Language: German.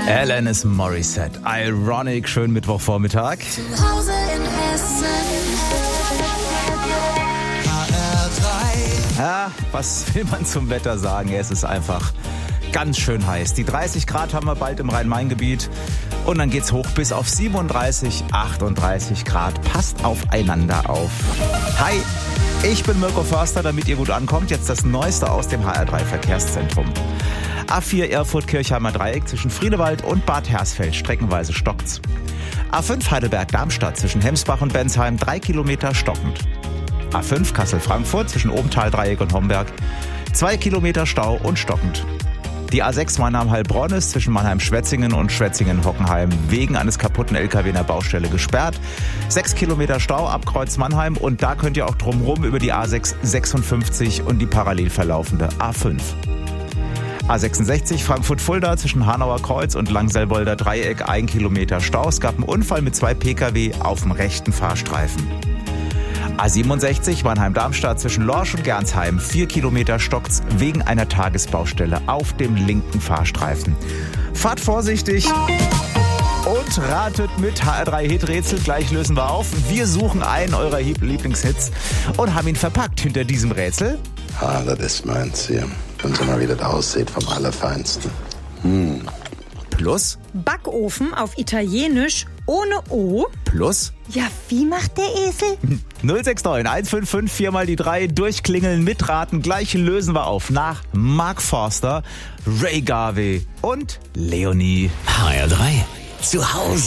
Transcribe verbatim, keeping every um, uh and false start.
Alanis Morissette, Ironic, schönen Mittwochvormittag. Zu Hause in Hessen. H R drei. Ja, was will man zum Wetter sagen? Es ist einfach ganz schön heiß. Die dreißig Grad haben wir bald im Rhein-Main-Gebiet. Und dann geht's hoch bis auf siebenunddreißig, achtunddreißig Grad. Passt aufeinander auf. Hi, ich bin Mirko Förster, damit ihr gut ankommt. Jetzt das Neueste aus dem H R drei Verkehrszentrum. A vier Erfurt-Kirchheimer Dreieck zwischen Friedewald und Bad Hersfeld. Streckenweise stockt's. A fünf Heidelberg-Darmstadt zwischen Hemsbach und Bensheim. Drei Kilometer stockend. A fünf Kassel-Frankfurt zwischen Obenthal-Dreieck und Homberg. Zwei Kilometer Stau und stockend. Die A sechs Mannheim-Heilbronn ist zwischen Mannheim-Schwetzingen und Schwetzingen-Hockenheim wegen eines kaputten L K W in der Baustelle gesperrt. Sechs Kilometer Stau ab Kreuz Mannheim und da könnt ihr auch drumherum über die A sechs sechsundfünfzig und die parallel verlaufende A fünf. A sechsundsechzig Frankfurt-Fulda zwischen Hanauer Kreuz und Langselbolder Dreieck ein Kilometer Stau. Es gab einen Unfall mit zwei Pkw auf dem rechten Fahrstreifen. A siebenundsechzig Mannheim-Darmstadt zwischen Lorsch und Gernsheim. Vier Kilometer stockt's wegen einer Tagesbaustelle auf dem linken Fahrstreifen. Fahrt vorsichtig und ratet mit. H R drei Hit-Rätsel. Gleich lösen wir auf. Wir suchen einen eurer Lieblingshits und haben ihn verpackt hinter diesem Rätsel. Ah, das ist meins hier. Können Sie mal, wie das aussieht, vom Allerfeinsten. Hm. Plus. Backofen auf Italienisch ohne O. Plus. Ja, wie macht der Esel? null sechs neun eins fünf fünf vier mal die drei. Durchklingeln, mitraten. Gleich lösen wir auf. Nach Mark Forster, Ray Garvey und Leonie. H R drei. Zu Hause.